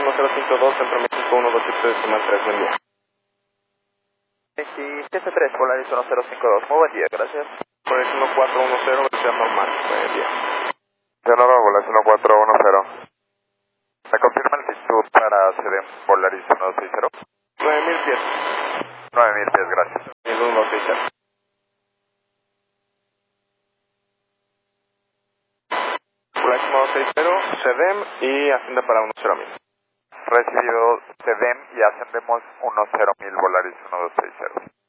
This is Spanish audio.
1052, Centro México 127 decimal 3, buen día. 27-3, Polaris 1052, muy buen día, gracias. Polaris 1410, velocidad normal, buen día. Sonora, Polaris 1410. ¿Me confirma la altitud para CDM Polaris 160? 9000 pies. 9000 pies, gracias. 1260. Polaris 160, CEDEM y ascienda para 10000. Recibido CDM y ascendemos 10.000 Polaris 1260.